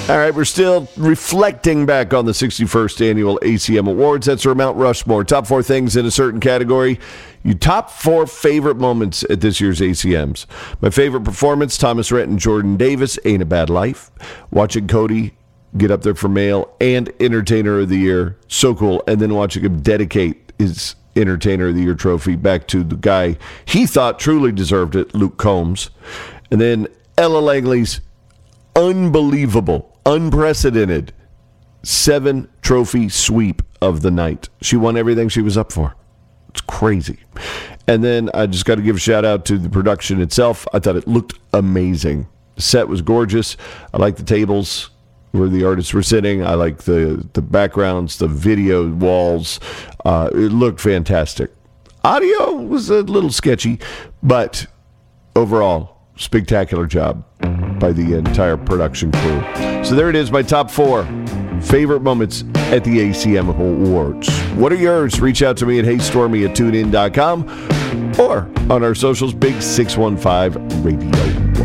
All right, we're still reflecting back on the 61st Annual ACM Awards. That's our Mount Rushmore. Top 4 things in a certain category. Your top 4 favorite moments at this year's ACMs. My favorite performance, Thomas Rhett and Jordan Davis, Ain't a Bad Life. Watching Cody get up there for Male and Entertainer of the Year. So cool. And then watching him dedicate his Entertainer of the Year trophy back to the guy he thought truly deserved it, Luke Combs. And then Ella Langley's unbelievable, unprecedented 7-trophy sweep of the night. She won everything she was up for. It's crazy. And then I just got to give a shout out to the production itself. I thought it looked amazing. The set was gorgeous. I like the tables where the artists were sitting. I like the backgrounds, the video walls. It looked fantastic. Audio was a little sketchy, but overall, spectacular job by the entire production crew. So there it is, my top 4 favorite moments at the ACM Awards. What are yours? Reach out to me at heystormy@tunein.com or on our socials, Big 615 Radio.